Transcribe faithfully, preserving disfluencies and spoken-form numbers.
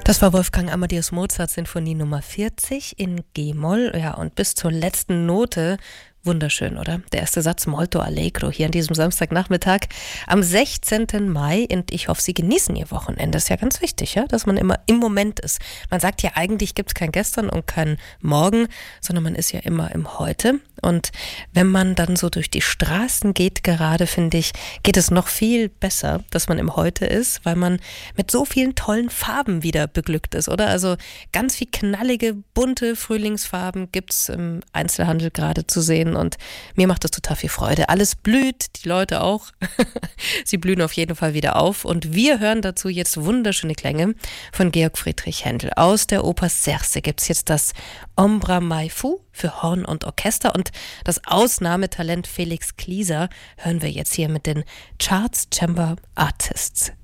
Das war Wolfgang Amadeus Mozart Sinfonie Nummer vierzig in G-Moll, ja, und bis zur letzten Note. Wunderschön, oder? Der erste Satz Molto Allegro hier an diesem Samstagnachmittag am sechzehnten Mai, und ich hoffe, Sie genießen Ihr Wochenende. Das ist ja ganz wichtig, ja, dass man immer im Moment ist. Man sagt ja, eigentlich gibt es kein Gestern und kein Morgen, sondern man ist ja immer im Heute. Und wenn man dann so durch die Straßen geht gerade, finde ich, geht es noch viel besser, dass man im Heute ist, weil man mit so vielen tollen Farben wieder beglückt ist, oder? Also ganz viel knallige, bunte Frühlingsfarben gibt's im Einzelhandel gerade zu sehen. Und mir macht das total viel Freude. Alles blüht, die Leute auch. Sie blühen auf jeden Fall wieder auf. Und wir hören dazu jetzt wunderschöne Klänge von Georg Friedrich Händel. Aus der Oper Circe gibt es jetzt das Ombra Mai Fu für Horn und Orchester. Und das Ausnahmetalent Felix Klieser hören wir jetzt hier mit den Charts Chamber Artists.